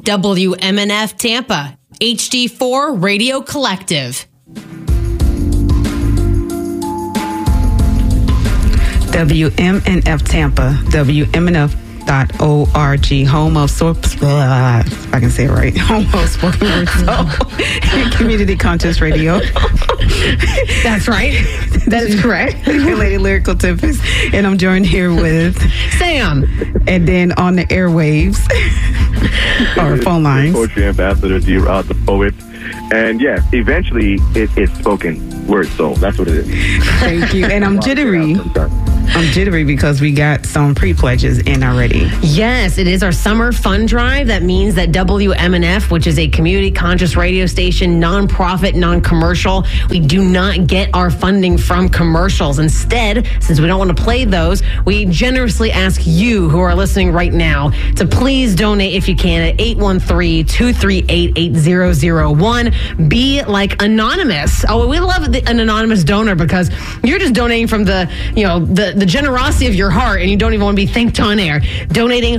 WMNF Tampa, HD4 Radio Collective. WMNF Tampa, WMNF.org, home of if I can say it right, home of spoken word soul and community conscious radio. That's right. That is correct. Your Lady Lyrical Tempest, and I'm joined here with Sam. And then on the airwaves, or phone lines, Poetry Ambassador, D-Rod, the poet. And yes, eventually it's spoken word soul. That's what it is. Thank you. And I'm jittery. I'm jittery because we got some pre-pledges in already. Yes, it is our summer fund drive. That means that WMNF, which is a community conscious radio station, nonprofit, non-commercial, we do not get our funding from commercials. Instead, since we don't want to play those, we generously ask you who are listening right now to please donate if you can at 813-238-8001. Be like anonymous. Oh, we love an anonymous donor because you're just donating from the generosity of your heart, and you don't even want to be thanked on air. Donating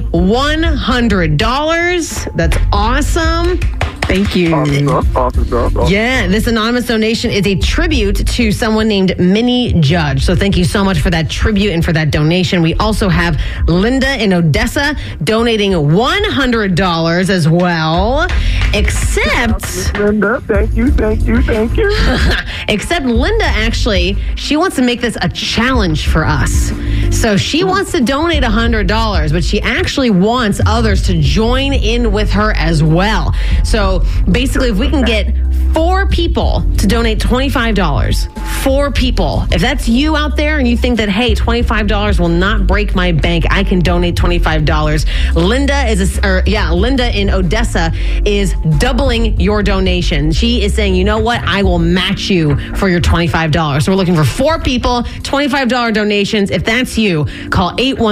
$100. That's awesome. Thank you. Awesome. Yeah, this anonymous donation is a tribute to someone named Minnie Judge. So thank you so much for that tribute and for that donation. We also have Linda in Odessa donating $100 as well. Except Linda, thank you. Except Linda, actually, she wants to make this a challenge for us. So she wants to donate $100, but she actually wants others to join in with her as well. So basically, if we can get 4 people to donate $25, 4 people. If that's you out there and you think that, hey, $25 will not break my bank, I can donate $25. Linda in Odessa is doubling your donation. She is saying, you know what? I will match you for your $25. So we're looking for 4 people, $25 donations. If that's you, call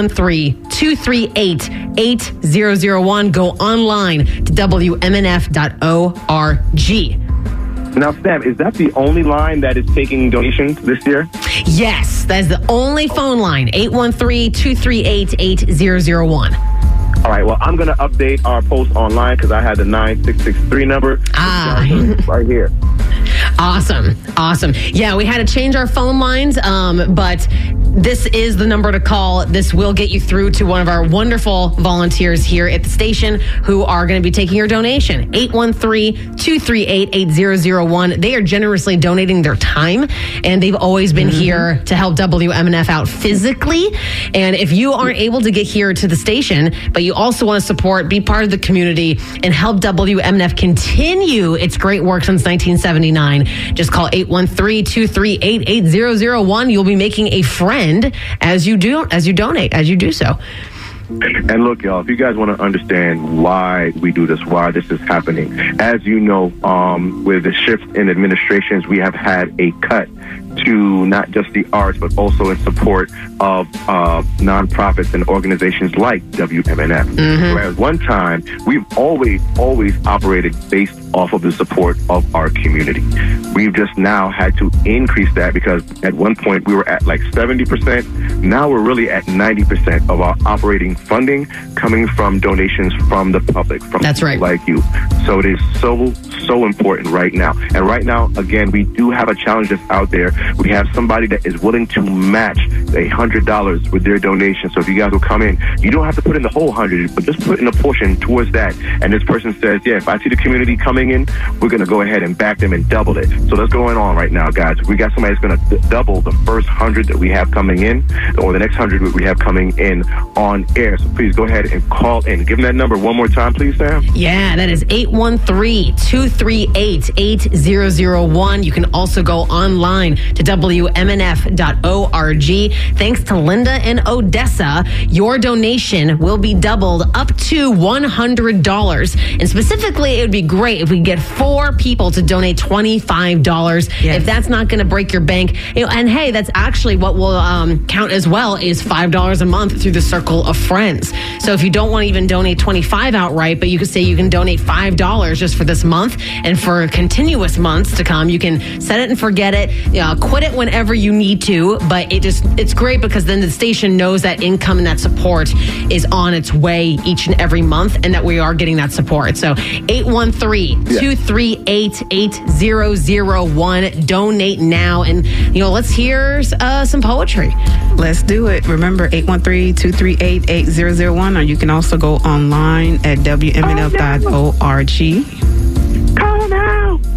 813-238-8001. Go online to WMNF.org. Now, Sam, is that the only line that is taking donations this year? Yes, that is the only phone line, 813-238-8001. All right, well, I'm going to update our post online because I had the 9663 number. Right here. Awesome. Yeah, we had to change our phone lines, but this is the number to call. This will get you through to one of our wonderful volunteers here at the station who are going to be taking your donation. 813-238-8001. They are generously donating their time, and they've always been here to help WMNF out physically. And if you aren't able to get here to the station, but you also want to support, be part of the community, and help WMNF continue its great work since 1979, just call 813-238-8001. You'll be making a friend as you donate, as you do so. And look, y'all, if you guys want to understand why we do this, why this is happening, as you know, with the shift in administrations, we have had a cut to not just the arts, but also in support of nonprofits and organizations like WMNF. Whereas one time, we've always operated based off of the support of our community. We've just now had to increase that because at one point we were at like 70%. Now we're really at 90% of our operating funding coming from donations from the public, from people like you. So it is so important right now. And right now, again, we do have a challenge that's out there. We have somebody that is willing to match $100 with their donation. So if you guys will come in, you don't have to put in the whole 100, but just put in a portion towards that. And this person says, yeah, if I see the community coming in, we're going to go ahead and back them and double it. So that's going on right now, guys. We got somebody that's going to double the first 100 that we have coming in, or the next 100 that we have coming in on air. So please go ahead and call in. Give them that number one more time, please, Sam. Yeah, that is 813-238-8001. You can also go online to WMNF.org. Thanks to Linda in Odessa, your donation will be doubled up to $100. And specifically, it would be great if we get 4 people to donate $25. Yes. If that's not going to break your bank, and hey, that's actually what will count as well is $5 a month through the Circle of Friends. So if you don't want to even donate $25 outright, but you could say you can donate $5 just for this month, and for continuous months to come, you can set it and forget it. quit it whenever you need to, but it's great because then the station knows that income and that support is on its way each and every month, and that we are getting that support. So 813-238-8001. Donate now, and let's hear some poetry. Let's do it. Remember, 813-238-8001, or you can also go online at WMNF.org. Call now.